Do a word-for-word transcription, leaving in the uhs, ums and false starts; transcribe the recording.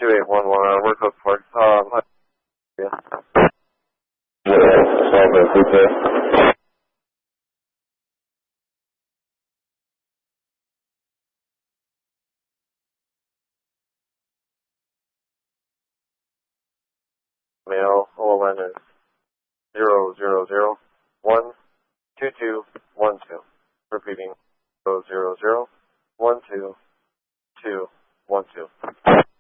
two eight one one, uh, we're code for, um, yeah. Yeah, okay. Mail, O L N is zero zero zero one two two one two. Repeating, zero zero zero one two two one two.